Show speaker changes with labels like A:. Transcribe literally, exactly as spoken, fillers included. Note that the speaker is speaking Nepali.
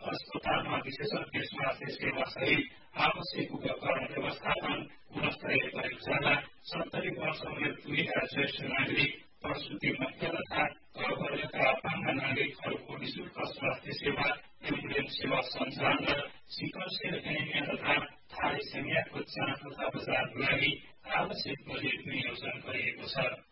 A: अस्पतालमा विशेषज्ञ स्वास्थ्य सेवा सहित आवश्यक उपकरण व्यवस्थापन गुणस्तरीय प्रयोगशाला सत्तरी वर्ष उमेर पुगेका ज्येष्ठ नागरिक प्रसुति मुख्य तथा तलवर्गका अपाङ्ग नागरिकहरूको निशुल्क स्वास्थ्य सेवा एम्बुलेन्स सेवा सञ्चालन र सिकल सेल एनिमिया तथा थ्यालेसेमियाको जाँच तथा उपचारको लागि आवश्यक बजेट विनियोजन गरिएको छ।